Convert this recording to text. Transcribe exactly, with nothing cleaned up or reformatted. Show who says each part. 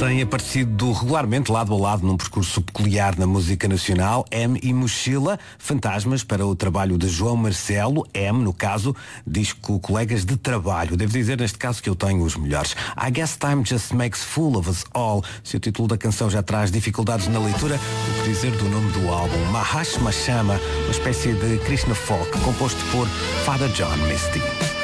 Speaker 1: Têm aparecido regularmente lado a lado num percurso peculiar na música nacional. M e Mochila, Fantasmas, para o trabalho de João Marcelo. M, no caso, disco Colegas de Trabalho. Devo dizer neste caso que eu tenho os melhores. I Guess Time Just Makes Fool of Us All. Se o título da canção já traz dificuldades na leitura, o que dizer do nome do álbum? Mahash Mashama, uma espécie de Krishna folk, composto por Father John Misty.